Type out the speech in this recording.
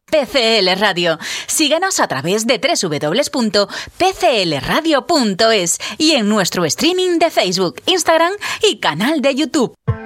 PCL Radio. Síguenos a través de www.pclradio.es y en nuestro streaming de Facebook, Instagram y canal de YouTube.